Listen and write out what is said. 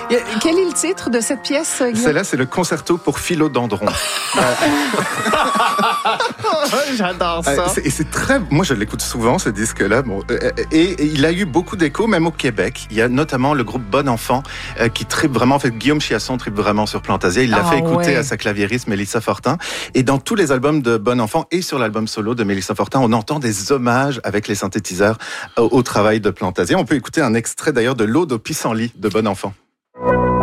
Quel est le titre de cette pièce, Guillaume? Celle-là, c'est le concerto pour philodendron. J'adore ça. Et c'est très... Moi, je l'écoute souvent, ce disque-là. Bon, et il a eu beaucoup d'écho, même au Québec. Il y a notamment le groupe Bon Enfant qui tripe vraiment. En fait, Guillaume Chiasson tripe vraiment sur Plantasia. Il l'a fait écouter à sa claviériste Mélissa Fortin. Et dans tous les albums de Bon Enfant et sur l'album solo de Mélissa Fortin, on entend des hommages avec les synthétiseurs au travail de Plantasia. On peut écouter un extrait d'ailleurs de l'Aude au pissenlit de Bon Enfant.